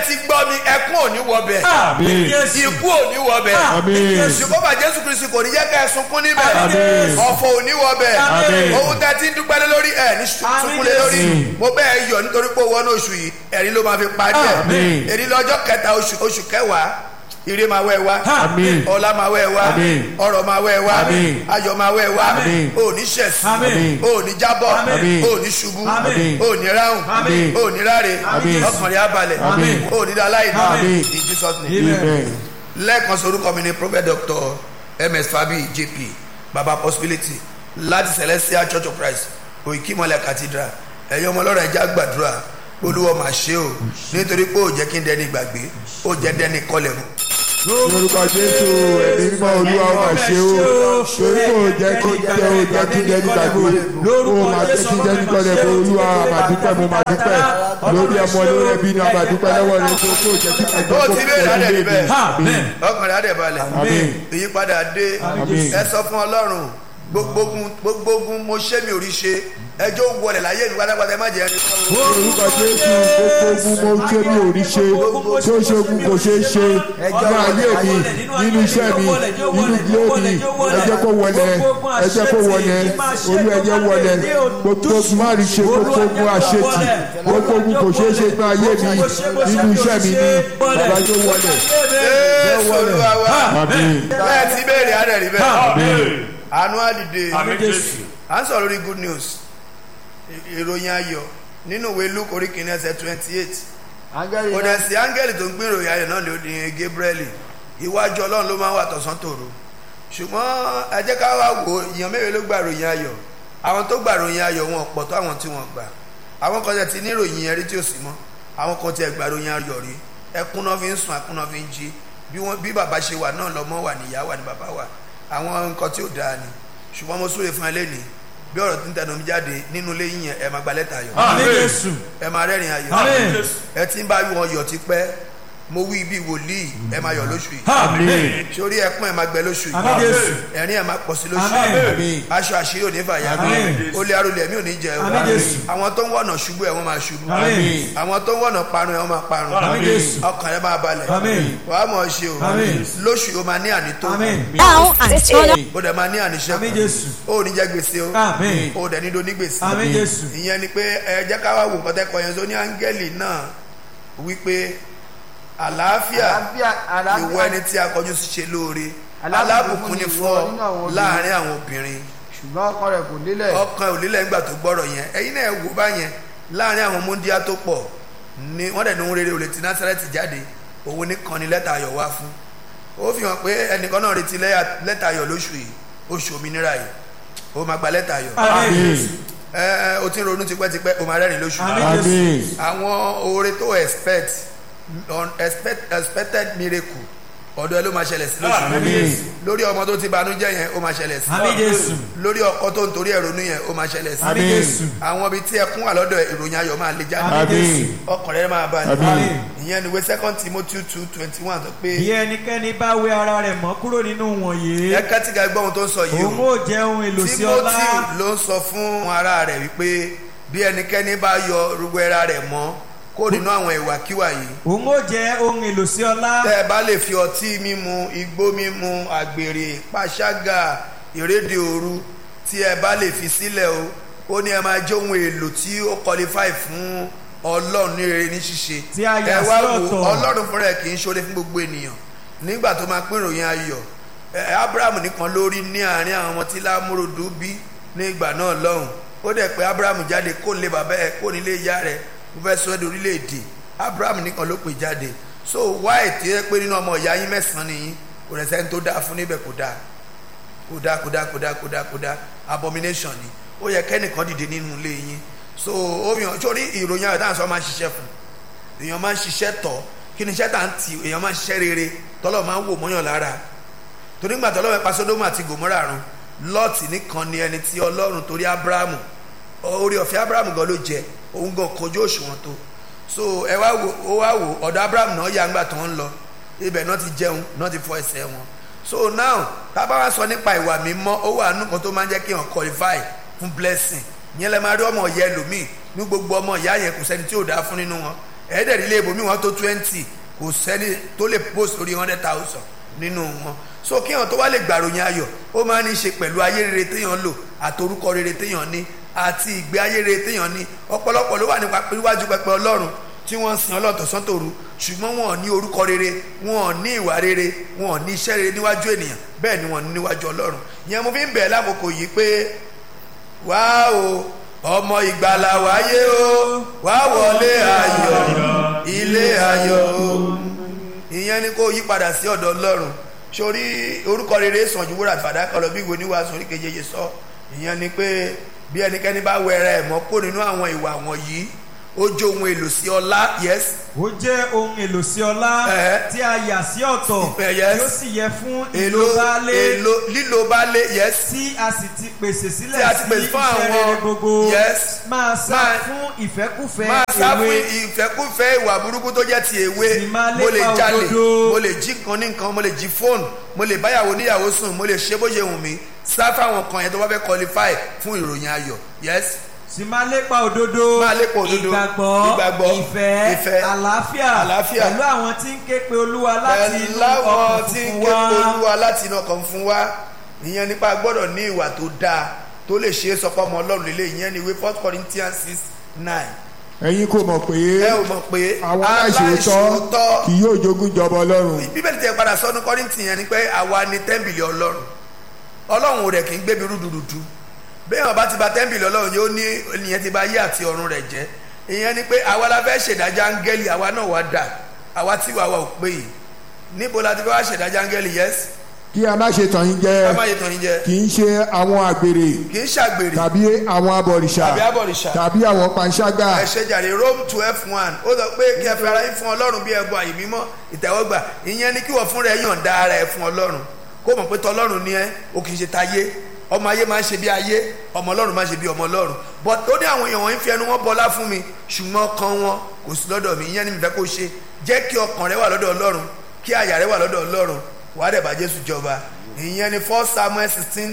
ti gbọ́ mi ẹkún ò ní wọbẹ̀ ikú ò ní wọbẹ̀ ṣùgbọ́n Jésù Kristi kò ní jẹ́ ká ẹ sunkún níbẹ̀ ọ̀fọ̀ ò ní wọbẹ̀ ohun tẹ́ ti ń dúpẹ́ lé lórí ẹ̀ ní sunkún lé lórí mo bẹ́ẹ̀ yọ̀ nítorí pé owó oṣù yìí ẹ̀rín ló máa fi parí ẹ̀ èrí lọ́jọ́ kẹta oṣù kẹwàá ire máa wẹ̀ wá ọlá máa wẹ̀ wá ọrọ̀ máa wẹ̀ wá ayọ̀ máa wẹ̀ wá ò ní ṣẹ̀sí ò ní jábọ́ ò ní ṣubú ò ní ráhùn ò ní ráre ọkàn rẹ̀ á balẹ̀ ò ní dá láìní in Jesus name. lẹ́ẹ̀kan sorúkọ mi ni Prophet Dr. MS Fabi JP Baba Possibility láti Celestial Church of Christ Òkìkímọ́lẹ̀ Cathedral. ẹ̀yin ọmọ ọlọ́run ẹja gbàdúrà Olúwa máa ṣe o nítorí pé ó jẹ́ kí n dẹni gbàgbé ó jẹ́ dẹni kọlẹ̀ mu. lórúkọ Jésù ẹ̀mí mímọ́ Olúwa máa ṣe o torí kò jẹ́ kí n jẹ́ o jẹ́ kí n dẹni gbàgbé o máa jẹ́ kí n dẹni kọlẹ̀ mu. Olúwa máa dúpẹ́ mo máa dúpẹ́ lórí ọmọ lórí ẹbí náà máa dúpẹ́ lọ́wọ́ rẹ tó kò jẹ́ kí n jẹ́ kó kọlẹ̀ mu. ọkàn rẹ̀ á dẹ̀ balẹ̀ ìyípadà dé ẹ sọ fún Ọlọ́run gbogbo ogun mo ṣe mi ò rí ṣe ẹjọ́ wọlé láyé mi pátápátá ẹ má jẹ́ ẹni. orúkọ Jésù gbogbo ogun mo ṣe mi ò rí ṣe tó ṣogun kò ṣeé ṣe ní ayé mi nínú iṣẹ́ mi nínú gílóòdì ẹjẹ́ kó wọlé ẹjẹ́ kó wọlé olú ẹjẹ́ wọlé gbogbo ogun má rí ṣe gbogbo ogun àṣetì gbogbo ogun kò ṣeé ṣe ní ayé mi nínú iṣẹ́ mi ní bàbá tó wọlé. bẹ́ẹ̀ tí béèrè á rẹ̀ rí bẹ́ẹ̀ àánú àdìde à ń sọ lórí good news ìròyìn ayọ̀ nínú ìwé Luke orí kìíní ẹsẹ̀ 28 kò dẹ̀ sí áńgẹ́lì tó ń gbé ìròyìn ayọ̀ náà lórí Gabriel iwájú Ọlọ́run ló máa ń wà tọ̀sán tòru ṣùgbọ́n ẹ jẹ́ ká wá wò èèyàn mẹ́rin ló gba ìròyìn ayọ̀ àwọn tó gba ìròyìn ayọ̀ wọn pọ̀ tó àwọn tí wọ́n gbà àwọn kan ti ní ìròyìn yẹn rí tí ò sí mọ́ àwọn kan ti ẹ̀ gba ìròyìn ayọ̀ rí ẹkún náà fi ń sùn ẹkún náà fi ń jí bí bàbá ṣe wà náà lọ́mọ wà níyà wà ní bàbá wà àwọn nǹkan tí ò dáa ni ṣùgbọ́n mo súre fún ẹ lẹ́nìí bí ọ̀rọ̀ tí ń tẹnu mi jáde nínú ilé yín yẹn ẹ máa gba lẹ́tà ayọ̀ ẹ máa rẹ́rìn ayọ̀ ẹ ti ń bá wọn yọ̀ ti pẹ́ mo wí bí wòlíì ẹ máa yọ̀ lóṣù yìí sórí ẹkún ẹ máa gbẹ lóṣù yìí ẹ̀rín ẹ máa pọ̀ sí lóṣù yìí aṣọ àṣírí ò ní fàyà olè arúlé ẹ̀mí ò ní jẹ o àwọn tó ń wọ̀nà ṣubú ẹ̀ wọ́n máa ṣubú àwọn tó ń wọ̀nà parun ẹ̀ wọ́n máa parun ọkàn ẹ máa balẹ̀ wàá mọ̀ ọ́ ṣe o lóṣù yìí ó máa ní ànító ó dẹ̀ máa ní àníṣẹ́kù ó ní jẹ́ gbèsè o ó dẹ̀ ní do ní gbèsè ìyẹn ni pé ẹ jẹ́ ká wá wò nǹkan tẹ́kọ̀ọ́ yẹn tó ní áńgẹ́lì náà wípé àlàáfíà ìwọ ẹni tí a kọjú sí ṣe lóore alábùkún ni fún ọ láàrin àwọn obìnrin ṣùgbọ́n ọkàn rẹ̀ kò lélẹ̀ ọkàn ò lélẹ̀ nígbà tó gbọ́rọ̀ yẹn ẹ̀yin náà wò báyẹn láàrin àwọn múndíá tó pọ̀ ni wọ́n dẹ̀ ní ohun rere ò lè ti Násárẹ́tì jáde òun nìkan ni lẹ́tà ayọ̀ wá fún ó fi hàn pé ẹnìkan náà retí lẹ́tà ayọ̀ lóṣù yìí oṣù òmìnira yìí ó máa gba lẹ́tà ayọ̀ o ti ń ronú tipẹ́tipẹ́ o máa rẹ́rìn lóṣù àwọn oore tó expected miracle ọ̀dọ̀ ẹ ló máa ṣẹlẹ̀ sí lóṣù lórí ọmọ tó ti banújẹ́ yẹn ó máa ṣẹlẹ̀ sí lórí ọkọ tó ń torí ẹ̀rọnú yẹn ó máa ṣẹlẹ̀ sí àwọn ibi tí ẹkún wà lọ́dọ̀ ìròyìn ayọ̀ máa lè jáde ọkàn rẹ máa balẹ̀ ìyẹn ni wé 2 Timothy 2:21 tó pé. bí ẹnikẹ́ni bá wẹ ara rẹ̀ mọ́ kúrò nínú wọ̀nyí. ẹ kẹ́tì ká gbọ́ ohun tó ń sọ yìí o. òun ó jẹ́ ohun èlò sí ọlá. Timothy ló ń sọ fún ara rẹ̀ wípé bí ẹnikẹ́ni bá yọ rúgbọ ara rẹ̀ mọ́ kó nínú àwọn ìwàkiwà yìí. òun ó jẹ́ ohun èlò sí ọlá. tẹ́ ẹ bá lè fi ọtí mímu igbó mímu àgbèrè pàṣágà ìrédè òru tí ẹ bá lè fi sílẹ̀ o ó ní ẹ máa jẹ́ ohun èlò tí ó qualify fún Ọlọ́run ní rere ní ṣíṣe. tí a yà sí ọ̀tọ̀. ẹ wá wò Ọlọ́run fúnra ẹ̀ kì í ṣoore fún gbogbo ènìyàn nígbà tó máa pín ìròyìn ayọ̀ Abraham nìkan lórí ní àárín àwọn ọmọ tí lámúròdú bí ní ìgbà náà lọ́hùn ó dẹ̀ pé Abraham jáde kó nílé bàbá ẹ̀ kó nílé ìyá rẹ̀ mo fẹ́ sọ ẹ́ di orílẹ̀-èdè Abraham nìkan ló pè jáde so why tí ẹ pé nínú ọmọ ìyá yín mẹ́sàn-án nìyí kò rẹ̀ sẹ́ni tó dáa fún níbẹ̀ kò dáa abomination ni ó yẹ kẹ́nìkan dìde nínú ilé yín so ó fi hàn sórí ìròyìn ayọ̀ táwọn sọ máa ń ṣiṣẹ́ fún èèyàn máa ń ṣiṣẹ́ tọ̀ kí ni iṣẹ́ tà ń tì èèyàn máa ń ṣiṣẹ́ rere tọ́lọ̀ máa ń wò mọ́yàn lára torí gbà tọ́lọ́ pa Sódómù àti Gòmórà run Lọ́ọ̀tì nìkan ni ẹni tí Ọlọ́run torí Abrahamu orí ọ̀fẹ́ Abrahamu gan ló jẹ òun gan kojú òṣùwọ̀n tó so ẹ wá wò ọ̀dọ̀ Abraham náà yà ńgbà tó ń lọ ibẹ̀ náà ti jẹun náà ti fọ ẹsẹ̀ wọn so now tábà wá sọ nípa ìwà mímọ́ ó wà nù kan tó máa ń jẹ́ kí wọ́n qualify fún blessing yẹn lẹ́ máa rí ọmọ ìyá ẹlòmíì ní gbogbo ọmọ ìyá yẹn kò sẹ́ni tí ò dáa fún nínú wọn ẹ̀ẹ́dẹ̀rí ilé ibòmí wọn tó 20 kò sẹ́ni tó lè post lórí 100,000 nínú wọn. So kí wọn tó wá lè gbàròyìn ayọ̀ ó máa ní í ṣe pẹ̀lú ayé rere téèyàn lò àtorúkọ rere téèyàn ní àti ìgbé ayé rere téèyàn ní. Ọ̀pọ̀lọpọ̀ ló wà níwájú pẹpẹ Ọlọ́run tí wọ́n ń sin Ọlọ́run tọ̀sán tòru ṣùgbọ́n wọn ò ní orúkọ rere, wọn ò ní ìwà rere, wọn ò ní iṣẹ́ rere níwájú ènìyàn, bẹ́ẹ̀ ni wọn ní níwájú Ọlọ́run. Ìyẹn mo fi ń bẹ̀ẹ́ lákòókò yìí pé wá o ọmọ ìgbàlà wáyé o, wá wọlé ayọ̀ ilé ayọ̀ o. Ìyẹn ni kó yí padà sí ọ̀dọ̀ Ọlọ́run. Sórí orúkọ rere sàn ju wúrà fàdákà lọ bí ìwé oníwàásù orí keje sọ. Ìyẹn ni pé bí ẹnikẹ́ni bá wẹrẹ ẹ̀ mọ́ kó nínú àwọn ìwà wọ̀nyí ó jẹ́ ohun èlò sí ọlá. Yes. ó jẹ́ ohun èlò sí ọlá tí a yà sí ọ̀tọ̀ tí ó sì yẹ fún lílo baálé. Yes. tí a sì ti pèsè sílẹ̀ sí iṣẹ́ rere gbogbo. Yes. máa sá fún ìfẹ́kúfẹ́ máa sá fún ìfẹ́kúfẹ́ ìwà burúkú tó jẹ́ ti èwe. Mo lè jalè, mo lè jí nǹkan ní nǹkan, mo lè jí fóònù, mo lè báyàwó níyàwó sùn, mo lè ṣe bó ṣe wù mí. Sá fáwọn kan yẹn tó bá fẹ́ qualify fún ìròyìn ayọ̀. Yes. sì máa lépa òdodo, ìgbàgbọ́, ìfẹ́, àlàáfíà pẹ̀lú àwọn tí ń ké pe Olúwa láti inú ọkàn fún wa. Ìyẹn nípa gbọ́dọ̀ ní ìwà tó dáa tó lè ṣe é sọpọ̀ ọmọ Ọlọ́run lélẹ̀. Ìyẹn ni ìwé 1 Corinthians 6:9. Ẹ̀yin kò mọ̀ pé àwọn aláìṣòótọ́ kì yóò jogún ìjọba Ọlọ́run. Bíbélì tẹ padà sọ́nù Kọ́ríńtì yẹn ni pé àwa ni tẹ́ḿpìlì Ọlọ́run. Ọlọ́run rẹ̀ kì í gbébi rúdurùdu. Bẹ́ẹ̀ wọn bá ti bà tẹ́ḿpìlì Ọlọ́run yóò ní ènìyàn ti bà ayé àti ọ̀run rẹ̀ jẹ́. Ìyẹn ni pé àwa la fẹ́ ṣèdájọ́ áńgẹ́lì, àwa náà wá dà, àwa tí wàá wà ò pé yìí. Níbo la ti fẹ́ wá ṣèdájọ́ áńgẹ́lì? Yes. Kí a má ṣe tàn yín jẹ, kì í ṣe àwọn àgbèrè, tàbí àwọn abọ̀rìṣà, tàbí àwọn panṣágà. Ẹ ṣe jàre Rome 12:1 ó sọ pé kí ẹ fi ara yín fún Ọlọ́run bí ẹbọ àyè mímọ́ ìtẹ́wọ́gbà. Ìyẹn ni kí wọ́n fúnra ẹ yọ̀ǹda ara ẹ fún Ọlọ́run, kó mọ̀ pé tọlọ́run ni ẹ, o kì í ṣe tayé. Ọmọ ayé máa ń ṣe bí ayé, ọmọ Ọlọ́run máa ń ṣe bí ọmọ Ọlọ́run. But ó ní àwọn èèyàn wọ̀nyí fi ẹnu wọn bọlá fún mi ṣùgbọ́n ọkàn wọn kò sí lọ́dọ̀ mi. Ìyẹn ni mi fẹ́ kó ṣe, jẹ́ kí ọkàn rẹ wà lọ́dọ̀ Ọlọ́run, kí àyà rẹ wà lọ́dọ̀ Ọlọ́run, wàá dẹ̀ bá Jésù jọba. Ìyẹn ni 1 Samuel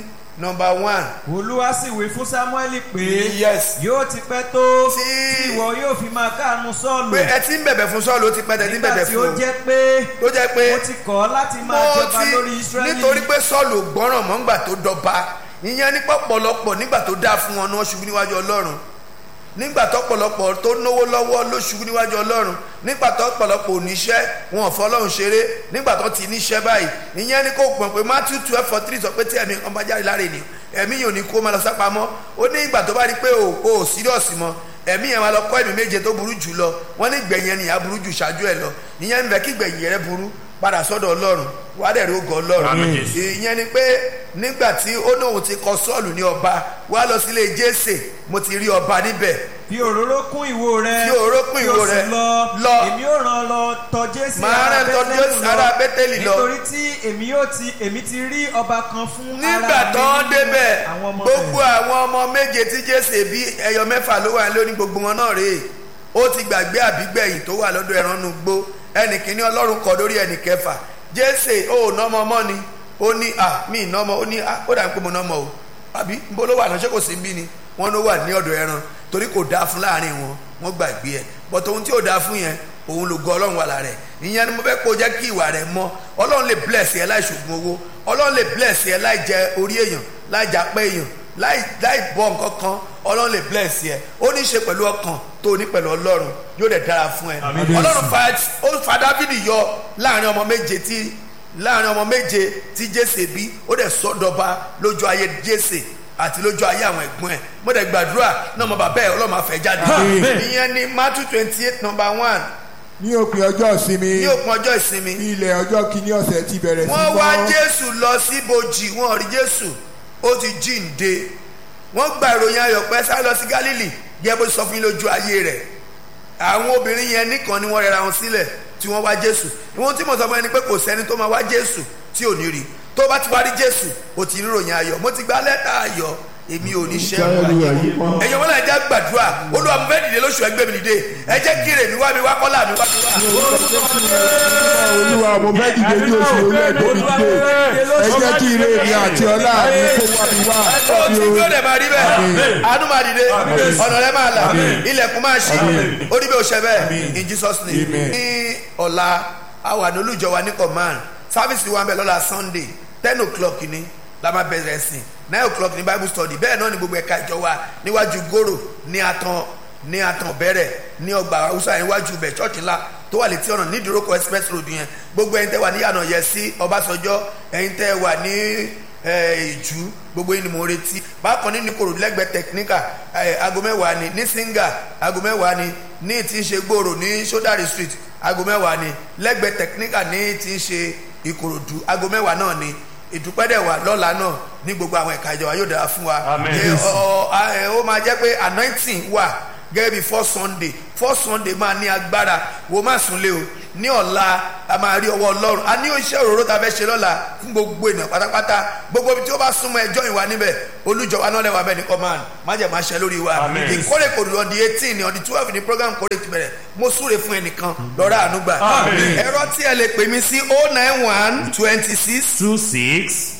16:1. Olúwa sì wí fún Sámúẹ́lì pé yes, yóò ti pẹ́ tó tí ìwọ yóò fi máa káàánú Sọ́ọ̀lù. pé ẹ ti ń bẹ̀bẹ̀ fún Sọ́ọ̀lù, ó ti pẹ́ tẹ̀ ní bẹ̀bẹ̀ fún. nígbà tí ó jẹ́ pé ó ti kọ̀ láti máa jọba lórí Ísírẹ́lì. nítorí pé Sọ́ọ̀lù gbọ́ràn mọ́ nígbà tó dọba. Ìyẹn ní pọ̀pọ̀lọpọ̀ nígbà tó dáa fún wọn ni wọ́n ṣubú níwájú Ọlọ́run. Nígbà tó pọ̀lọpọ̀ tó náwó lọ́wọ́ ló ṣubú níwájú Ọlọ́run. Nígbà tó pọ̀lọpọ̀ oníṣẹ́ wọn ò fọlọ́run ṣeré. Nígbà tó ti níṣẹ́ báyìí. Ìyẹn ni kò pọ̀ pé Matthew 12:3 sọ pé tí ẹ̀mí kan bá jáde lára ènìyàn, ẹ̀mí yìí ò ní kó máa lọ sápamọ́. Ó ní ìgbà tó bá rí pé o ò síríọ̀sì mọ́, ẹ̀mí yẹn máa lọ kọ́ ẹ̀mí méje tó burú jù lọ. Wọ́n ní ìgbẹ̀yìn ẹni ìyá burú jù ṣáájú ẹ̀ lọ. Ìyẹn ń bẹ kí ìgbẹ̀yìn rẹ burú padà sọ́dọ̀ Ọlọ́run, wàá dẹ̀ rí ògo Ọlọ́run. Ìyẹn ni pé nígbà tí ó náà ti kọ Sọ́ọ̀lù ní ọba, wá lọ sílé Jésè, mo ti rí ọba níbẹ̀. Fi òróró kún ìwo rẹ, fi òróró kún ìwo rẹ, lọ èmi ó rán lọ tọ̀ Jésè ará Bẹ́télì lọ, nítorí tí èmi ti rí ọba kan fún ara mi. nígbà tó ń débẹ̀ gbogbo àwọn ọmọ méje tí Jésè bí ẹyọ mẹ́fà ló wà lónìí, gbogbo wọn náà rèé. Ó ti gbàgbé àbígbẹ̀yìn tó wà lọ́dọ̀ ẹran gbó. Ẹnì kìíní Ọlọ́run kọ lórí ẹnì kẹfà. Jésè ó nọmọ mọ́ ni, ó ní mi nọmọ, ó ní ó dà ń pé mo nọmọ o, àbí nbó ló wà náà, ṣé kò sí bí ni. Wọ́n ló wà ní ọ̀dọ̀ ẹran torí kò dáa fún láàrin wọn, wọ́n gbàgbé ẹ̀. But ohun tí ò dáa fún yẹn, òun ló gọ Ọlọ́run wà lára ẹ̀. Ìyẹn ni mo fẹ́ kó jẹ́ kí ìwà rẹ̀ mọ́. Ọlọ́run lè bless ẹ láì ṣògùn owó, Ọlọ́run lè bless ẹ láì jẹ orí èèyàn, láì jápẹ́ èèyàn, láì bọ́ nǹkan kan. Ọlọ́run lè bless ẹ. Ó ní í ṣe pẹ̀lú ọkàn tó ní pẹ̀lú Ọlọ́run, yóò dẹ̀ dára fún ẹ. Ọlọ́run fa Dáfídì yọ láàrin ọmọ méje tí Jésè bí, ó dẹ̀ sọ́dọ̀ba lójú ayé Jésè àti lójú ayé àwọn ẹ̀gbọ́n ẹ̀. Mo dẹ̀ gbàdúrà náà mo bàbá ẹ̀ Ọlọ́run máa fẹ́ jáde. Ìyẹn ni Matthew 28:1. Ní òpin ọjọ́ ìsinmi. Ilẹ̀ ọjọ́ kìíní ọ̀sẹ̀ ti bẹ̀rẹ̀ sí wọ́n wá Jésù lọ sí ibojì, wọ́n rí Jésù, ó ti jíǹde. Wọ́n gba ìròyìn ayọ̀ pé sáré lọ sí Gálílì, gẹ́gẹ́ bó sọ fún yín lójú ayé rẹ̀. Àwọn obìnrin yẹn nìkan ni wọ́n rẹra wọn sílẹ̀ tí wọ́n wá Jésù. Ìwọ̀n tí mo sọ fún ẹni pé kò sẹ́ni tó máa wá Jésù tí ò ní rí. Tó bá ti wá rí Jésù, ó ti rí ìròyìn ayọ̀. Mo ti gba lẹ́tà ayọ̀, èmi ò ní ṣẹ́ ẹ̀yọ̀ wọn náà já gbàdúrà olúwa mo fẹ́ dìde lóṣù ẹgbẹ́ mi dìde ẹ jẹ́ kí èrè mi wá mi wá kọ́là mi wá mi wá. olúwa mo fẹ́ dìde ní oṣù ẹgbẹ́ mi dìde ẹ jẹ́ kí ire mi àti ọlá mi kó wá mi wá. ó ti bí ó dẹ̀ máa rí bẹ́ẹ̀ àánú máa dìde ọ̀nà rẹ̀ máa là ilẹ̀kùn máa ṣí ó rí bí ó ṣe bẹ́ẹ̀ in Jesus name. ní ọ̀la àwọn àdólùjọ wa ní command sáfìsì wa ń bẹ lọ́la Sunday 10 o'clock ni la máa bẹ̀rẹ̀ sí 9 o'clock ní Bible study bẹ́ẹ̀ náà ni gbogbo ẹ̀ka ìjọ wa níwájú gòrò ní àtàn bẹ̀rẹ̀ ní ọgbà haúsá níwájú bẹ̀ church ńlá tó wà létí ọ̀nà ní ìdúrókọ express road yẹn gbogbo ẹ̀yin tẹ́ wà ní yànà yẹ sí Ọbásanjọ́ ẹ̀yin tẹ́ wà ní ìjú gbogbo yìí ni mo retí bákan ní Ìkòròdú lẹ́gbẹ̀ẹ́ technical aago 10 ní singa aago 10 ní tí ń ṣe gbòòrò ní Sodari street aago 10 lẹ́gbẹ̀ẹ́ technical ní tí ń ṣe Ìkòròdú aago 10 náà ni ìdúpẹ́dẹ̀ wà lọ́la náà ní gbogbo àwọn ẹ̀ka ìjọba yóò dára fún wa ó máa jẹ́ pé anointing wà gẹ́gẹ́ bí first Sunday máa ní agbára wo má súnlé o ní ọ̀la a máa rí ọwọ́ Ọlọ́run a ní iṣẹ́ òróró ta fẹ́ ṣe lọ́la fún gbogbo ènìyàn pátápátá gbogbo ibi tí ó bá súnmọ́ ẹjọ́ ìwà níbẹ̀ olùjọba náà lẹ́wà bẹ́ẹ̀ ní command májẹ̀ máa ṣe lórí wa ìkórè kòrò on the 18 ní on the 12 ní program kórè ti bẹ̀rẹ̀ mo súre fún ẹnìkan lọ́rọ̀ ànúgbà ẹ̀rọ tí ẹ lè pè mí sí 091 26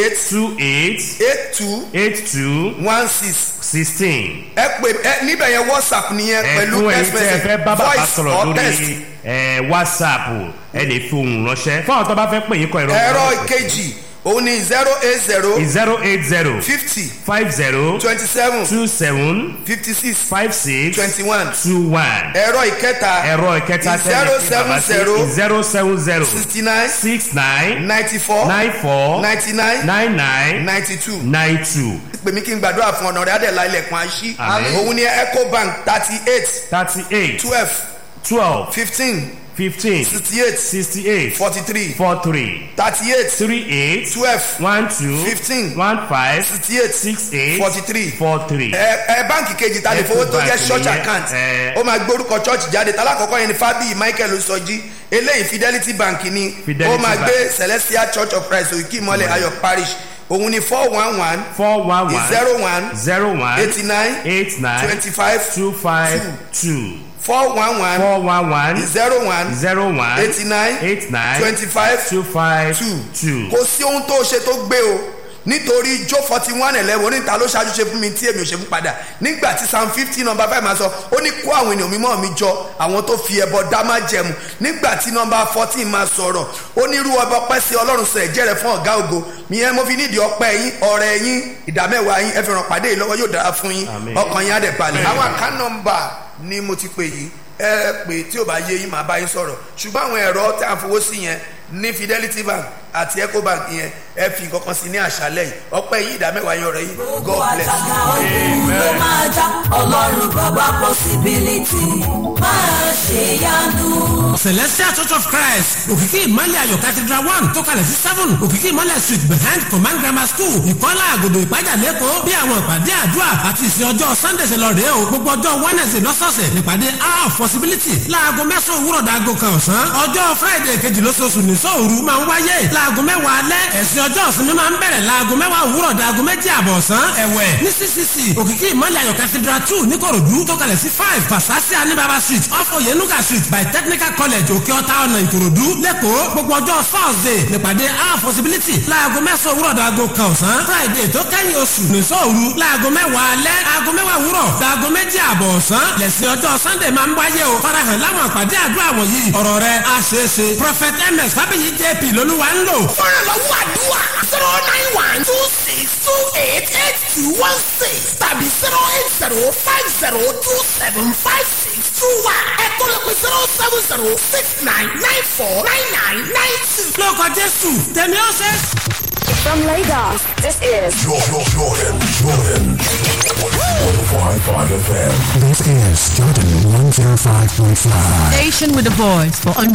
28 16 ẹ pè níbẹ̀ yẹn WhatsApp nìyẹn pẹ̀lú text message voice or text. WhatsApp ẹ lè fi ohùn ránṣẹ́ fún àwọn tó bá fẹ́ pè yín kọ ẹ̀rọ ìkejì òun ni 080 50 27 56 21 ẹ̀rọ ìkẹta 070 69 94 99 92 pè mí kí n gbàdúrà fún ọ̀nà rẹ̀ adẹ̀lá ilẹ̀kùn àṣí òun ni Ecobank 38 12 15 68 43 38 12 15 68 43 báǹkì kejì ta lè fowó tó jẹ́ church account ó máa gbórúkọ church jáde tálákọ̀ọ́kọ́ yẹn ni Fábíyì Michael Oṣọ́jí eléyìí Fidelity Bank ni ó máa gbé Celestial Church of Christ Òkè Ìmọ́lẹ̀ Ayọ̀ Parish òun ni 411 01 89 25 2 411 01 89 25 2. kò sí ohun tó ṣe tó gbé o nítorí Jó 41:11 oníta ló ṣáájú ṣe fún mi tí èmi ò ṣe fún padà nígbà tí Psalm 50 number 5 máa sọ ó ní kó àwọn ènìyàn mímọ́ mi jọ àwọn tó fi ẹbọ dá má jẹmu nígbà tí number 14 máa sọ̀rọ̀ ó ní irú ọba ọpẹ́ sí Ọlọ́run sọ ẹ̀jẹ̀ rẹ̀ fún ọ̀gá ògo ìyẹn mo fi nídìí ọpẹ́ yín ọrẹ yín ìdámẹ́wàá yín ẹ fi ràn pàdé yìí lọ́wọ́ yóò dára fún yín ọkàn yín á dẹ̀ balẹ̀. àwọn àká nọ́mbà ni mo ti pè yìí ẹ pé tí ò bá yé yín máa bá yín sọ̀rọ̀ ṣùgbọ́n àwọn ẹ̀rọ tí a fowó sí yẹn ní Fidelity Bank àti Ecobank yẹn ẹ fi nǹkan kan sí ní àṣálẹ́ yìí ọpẹ́ yìí ìdámẹ́wàá yín ọ̀rẹ́ yìí God bless you. ló máa já Ọlọ́run bàbá possibility máa ṣe yanu. Celestial Church of Christ Òkìkí Ìmọ́lẹ̀ Ayọ̀ Cathedral 1 tó kalẹ̀ sí 7 Òkìkí Ìmọ́lẹ̀ Street behind Command Grammar School Ìkọ́lá Àgòdò Ìpájà lẹ́kọ̀ọ́ bí àwọn ìpàdé àdúrà àti ìsìn ọjọ́ Sunday ṣe lọ rèé o gbogbo ọjọ́ Wednesday lọ́sọ̀ọ̀sẹ̀ nípàdé hour of possibility láago 9 òwúrọ̀ dàgò kan ọ̀sán ọjọ́ Friday kejì lóṣooṣù ní sóòru máa ń wáyé láago 10 alẹ́ ẹ̀sìn ọjọ́ ìsinmi máa ń bẹ̀rẹ̀ láago 10 òwúrọ̀ dàgò 2 àbọ̀ ọ̀sán ẹ̀wẹ̀ ní CCC Òkìkí Ìmọ́lẹ̀ Ayọ̀ Cathedral 2 ní Ìkòròdú tó kalẹ̀ sí 5 Pasasi Anibaba Street off Oyenuga Street by Technical College Òkè Ọ̀tà ọ̀nà Ìkòròdú lẹ́kọ̀ọ́ gbogbo ọjọ́ Thursday nípàdé hour possibility láago 9 òwúrọ̀ dàgò kan ọ̀sán Friday tó kẹ́yìn oṣù ní sóòru láago 10 alẹ́ aago 10 òwúrọ̀ dàgò 2 àbọ̀ ọ̀sán lẹ́sìn ọjọ́ Sunday máa ń wáyé o farahàn láwọn àpàdé àdúrà wọ̀nyí ọ̀rọ̀ rẹ̀ á ṣeé ṣe Prophet MS Fábíyì JP lolúwa ń lò. fúnra lọ́wọ́ àdúrà 09126828216 tàbí 08050275621 ẹ̀kọ́ lè pe 07069949992. lórúkọ Jésù tẹ̀mí ọ̀sẹ̀. From Lagos, this is Jordan 105.5 FM. This is Jordan 105.5. Station with a voice for